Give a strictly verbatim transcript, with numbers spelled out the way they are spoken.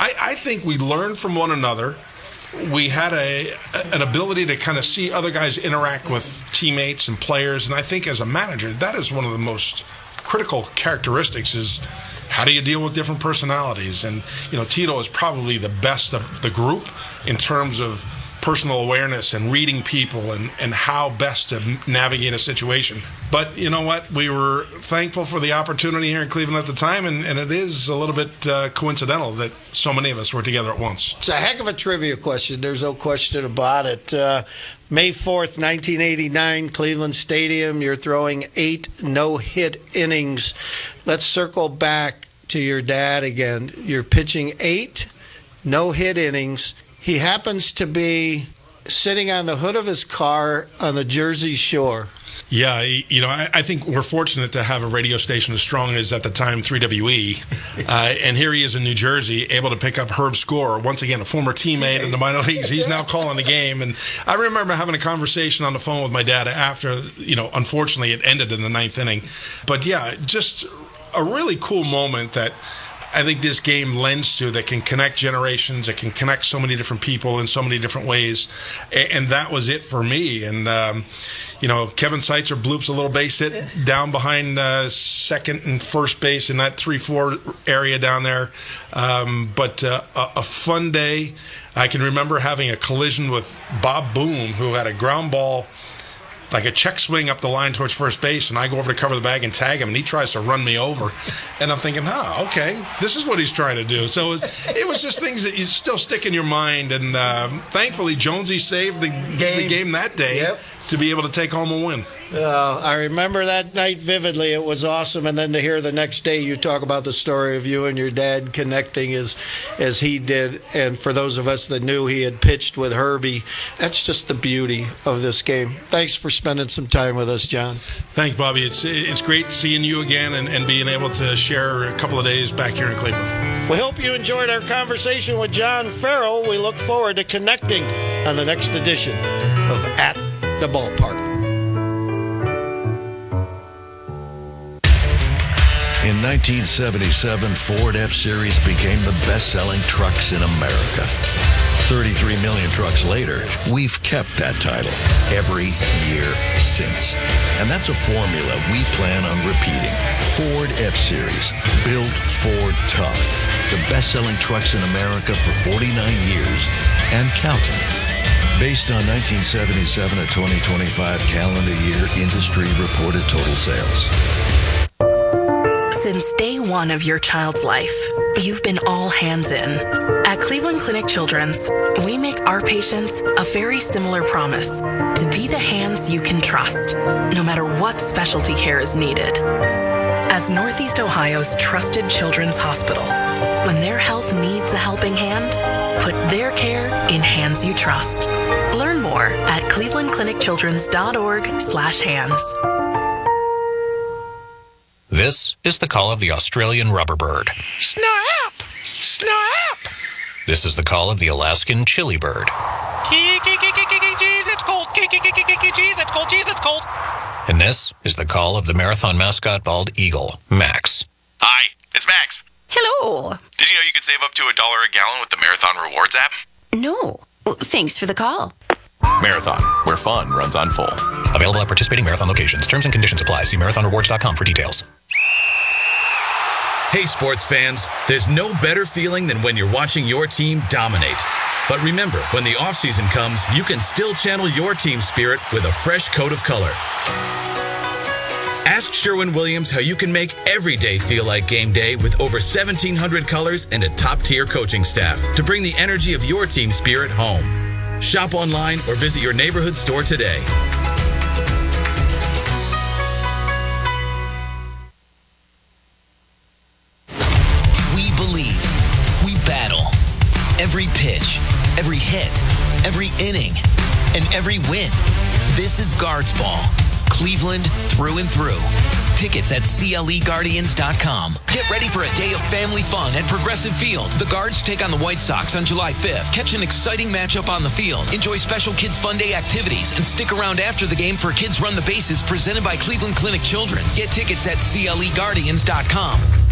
I, I think we learned from one another. We had a an ability to kind of see other guys interact with teammates and players, and I think as a manager, that is one of the most critical characteristics is how do you deal with different personalities? And, you know, Tito is probably the best of the group in terms of personal awareness and reading people and, and how best to navigate a situation. But you know what? We were thankful for the opportunity here in Cleveland at the time, and, and it is a little bit uh, coincidental that so many of us were together at once. It's a heck of a trivia question. There's no question about it. Uh, May fourth, nineteen eighty-nine, Cleveland Stadium. You're throwing eight no-hit innings. Let's circle back to your dad again. You're pitching eight no-hit innings. He happens to be sitting on the hood of his car on the Jersey Shore. Yeah, you know, I, I think we're fortunate to have a radio station as strong as, at the time, three W E. Uh, and here he is in New Jersey, able to pick up Herb Score, once again, a former teammate in the minor leagues. He's now calling the game. And I remember having a conversation on the phone with my dad after, you know, unfortunately it ended in the ninth inning. But, yeah, just a really cool moment that I think this game lends to, that can connect generations, that can connect so many different people in so many different ways. And that was it for me. And, um, you know, Kevin Seitzer bloops a little base hit down behind uh, second and first base in that three four area down there. Um, but uh, a, a fun day. I can remember having a collision with Bob Boom, who had a ground ball, like a check swing up the line towards first base, and I go over to cover the bag and tag him, and he tries to run me over. And I'm thinking, oh, okay, this is what he's trying to do. So it, it was just things that you still stick in your mind. And um, thankfully, Jonesy saved the game, the game that day yep. to be able to take home a win. Uh, I remember that night vividly. It was awesome. And then to hear the next day you talk about the story of you and your dad connecting as, as he did. And for those of us that knew he had pitched with Herbie, that's just the beauty of this game. Thanks for spending some time with us, John. Thanks, Bobby. It's it's great seeing you again and, and being able to share a couple of days back here in Cleveland. We hope you enjoyed our conversation with John Farrell. We look forward to connecting on the next edition of At the Ballpark. In nineteen seventy-seven, Ford F-Series became the best-selling trucks in America. thirty-three million trucks later, we've kept that title every year since. And that's a formula we plan on repeating. Ford F-Series, built Ford tough. The best-selling trucks in America for forty-nine years and counting. Based on nineteen seventy-seven to twenty twenty-five calendar year industry reported total sales. Since day one of your child's life, you've been all hands in. At Cleveland Clinic Children's, we make our patients a very similar promise: to be the hands you can trust, no matter what specialty care is needed. As Northeast Ohio's trusted children's hospital, when their health needs a helping hand, put their care in hands you trust. Learn more at cleveland clinic children's dot org slash hands. This is the call of the Australian rubber bird. Snap! Snap! This is the call of the Alaskan chili bird. Jeez, it's cold. Jeez, it's cold. Jeez, it's cold. And this is the call of the marathon mascot bald eagle, Max. Hi, it's Max. Hello. Did you know you could save up to a dollar a gallon with the Marathon Rewards app? No. Well, thanks for the call. Marathon, where fun runs on full. Available at participating Marathon locations. Terms and conditions apply. See marathon rewards dot com for details. Hey, sports fans, there's no better feeling than when you're watching your team dominate. But remember, when the offseason comes, you can still channel your team spirit with a fresh coat of color. Ask Sherwin-Williams how you can make every day feel like game day with over seventeen hundred colors and a top-tier coaching staff to bring the energy of your team spirit home. Shop online or visit your neighborhood store today. We believe. We battle. Every pitch, every hit, every inning, and every win. This is Guards Ball. Cleveland through and through. Tickets at C L E Guardians dot com. Get ready for a day of family fun at Progressive Field. The Guards take on the White Sox on July fifth. Catch an exciting matchup on the field. Enjoy special Kids Fun Day activities and stick around after the game for Kids Run the Bases presented by Cleveland Clinic Children's. Get tickets at C L E Guardians dot com.